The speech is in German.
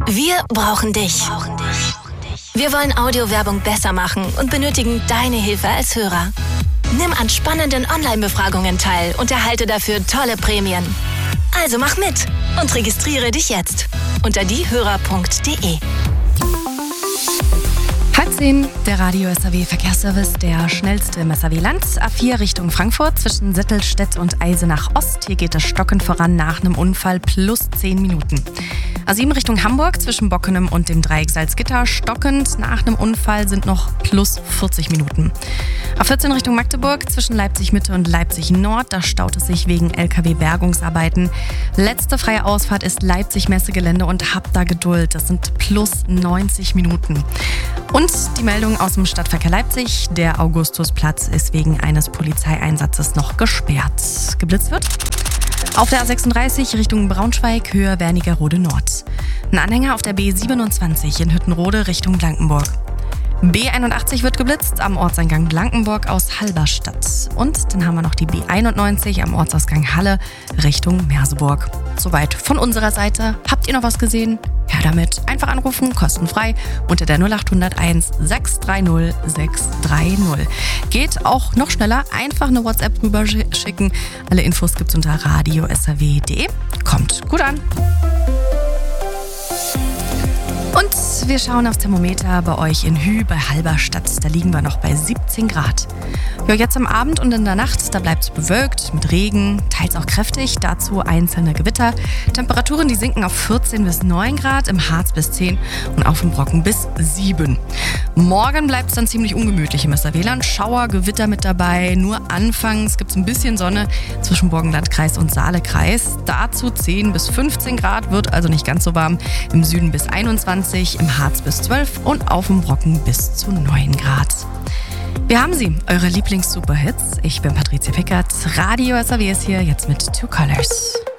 Wir brauchen dich. Wir wollen Audiowerbung besser machen und benötigen deine Hilfe als Hörer. Nimm an spannenden Online-Befragungen teil und erhalte dafür tolle Prämien. Also mach mit und registriere dich jetzt unter diehörer.de. 9:30, der Radio SAW Verkehrsservice, der schnellste im SAW-Land. A4 Richtung Frankfurt zwischen Sittelstedt und Eisenach Ost. Hier geht es stockend voran nach einem Unfall plus 10 Minuten. A7 Richtung Hamburg zwischen Bockenem und dem Dreieck Salzgitter. Stockend nach einem Unfall sind noch plus 40 Minuten. A14 Richtung Magdeburg zwischen Leipzig Mitte und Leipzig Nord. Da staut es sich wegen LKW-Bergungsarbeiten. Letzte freie Ausfahrt ist Leipzig Messegelände und habt da Geduld. Das sind plus 90 Minuten. Und die Meldung aus dem Stadtverkehr Leipzig. Der Augustusplatz ist wegen eines Polizeieinsatzes noch gesperrt. Geblitzt wird auf der A36 Richtung Braunschweig, Höhe Wernigerode Nord. Ein Anhänger auf der B27 in Hüttenrode Richtung Blankenburg. B81 wird geblitzt am Ortseingang Blankenburg aus Halberstadt. Und dann haben wir noch die B91 am Ortsausgang Halle Richtung Merseburg. Soweit von unserer Seite. Habt ihr noch was gesehen? Her damit. Einfach anrufen, kostenfrei unter der 0801 630 630. Geht auch noch schneller. Einfach eine WhatsApp rüber schicken. Alle Infos gibt's unter radio.saw.de. Kommt gut an. Und wir schauen aufs Thermometer bei euch in Hü bei Halberstadt. Da liegen wir noch bei 17 Grad. Ja, jetzt am Abend und in der Nacht, da bleibt es bewölkt mit Regen, teils auch kräftig, dazu einzelne Gewitter. Temperaturen, die sinken auf 14 bis 9 Grad, im Harz bis 10 und auf dem Brocken bis 7. Morgen bleibt es dann ziemlich ungemütlich im SAW-Land. Schauer, Gewitter mit dabei. Nur anfangs gibt es ein bisschen Sonne zwischen Burgenlandkreis und Saalekreis. Dazu 10 bis 15 Grad, wird also nicht ganz so warm. Im Süden bis 21, im Harz bis 12 und auf dem Brocken bis zu 9 Grad. Wir haben sie, eure Lieblings-Superhits. Ich bin Patricia Pickert. Radio SAW ist hier jetzt mit Two Colors.